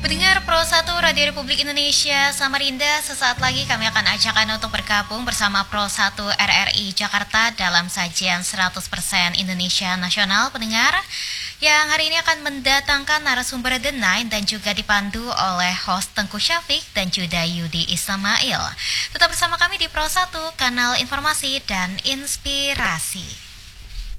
Pendengar Pro 1 Radio Republik Indonesia Samarinda, sesaat lagi kami akan ajak Anda untuk bergabung bersama Pro 1 RRI Jakarta dalam sajian 100% Indonesia Nasional, pendengar, yang hari ini akan mendatangkan narasumber The Nine dan juga dipandu oleh host Tengku Syafiq dan juga Yudi Ismail. Tetap bersama kami di Pro 1, kanal informasi dan inspirasi.